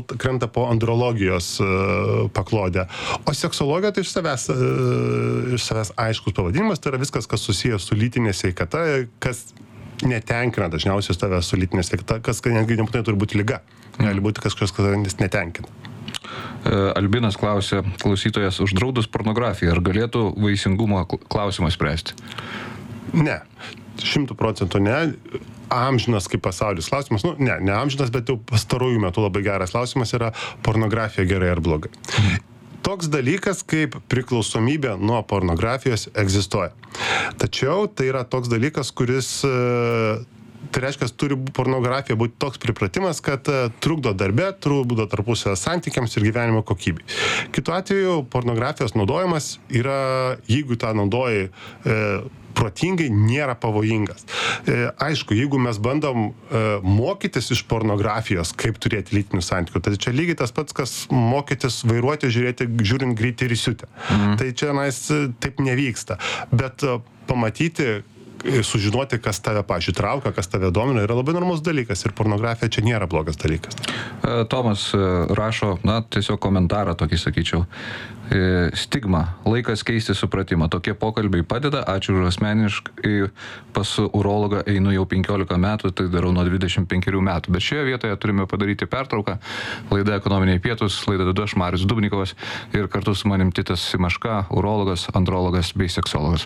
krenta po andrologijos paklodę. O seksologija tai iš savęs aiškus pavadinimas, tai yra viskas, kas susijęs su lytinė sveikata, kas netenkina dažniausiai tave su lytinė sveikata, kas netgi nebūtinai turi būti liga. Gali būti kažkas, kas netenkina. Albinas klausė, klausytojas, uždraudus pornografiją, ar galėtų vaisingumo klausimą spręsti? Ne, 100% ne. Amžinas kaip pasaulis klausimas, ne amžinas, bet jau pastarųjų metų labai geras klausimas yra pornografija gerai ar blogai. Toks dalykas kaip priklausomybė nuo pornografijos egzistuoja. Tačiau tai yra toks dalykas, kuris, tai reiškia, turi pornografija būti toks pripratimas, kad trukdo darbe, trukdo tarpusavio santykiams ir gyvenimo kokybei. Kitu atveju pornografijos naudojimas yra, jeigu tą naudoji protingai, nėra pavojingas. Aišku, jeigu mes bandom mokytis iš pornografijos, kaip turėti lytinių santykių, tai čia lygiai tas pats, kas mokytis vairuoti, žiūrint greitį ir įsiutę. Tai čia taip nevyksta. Bet pamatyti, sužinoti, kas tave, pavyzdžiui, traukia, kas tave domina, yra labai normalus dalykas ir pornografija čia nėra blogas dalykas. Tomas rašo, tiesiog komentarą tokį sakyčiau. Stigma, laikas keisti supratimą. Tokie pokalbiai padeda, ačiū už asmeniškai, pas urologą einu jau 15 metų, tai darau nuo 25 metų. Bet šioje vietoje turime padaryti pertrauką. Laida Ekonominiai pietūs, laida vedu aš, Marius Dubnikovas, ir kartu su manim Titas Simaška, urologas, andrologas bei seksologas.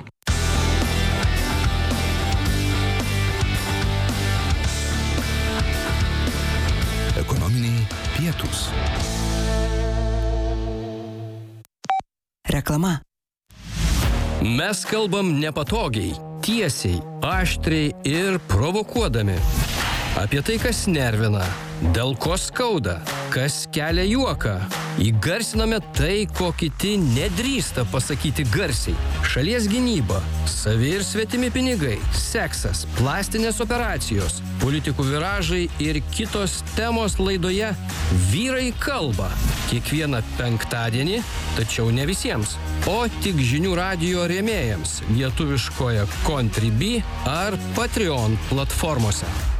Ekonominiai pietūs. Reklama. Mes kalbam nepatogiai, tiesiai, aštriai ir provokuodami. Apie tai, kas nervina, dėl ko skauda, kas kelia juoką. Įgarsiname tai, ko kiti nedrįsta pasakyti garsiai. Šalies gynyba, savi ir svetimi pinigai, seksas, plastinės operacijos, politikų viražai ir kitos temos laidoje Vyrai kalba. Kiekvieną penktadienį, tačiau ne visiems, o tik žinių radijo rėmėjams lietuviškoje Contribui ar Patreon platformose.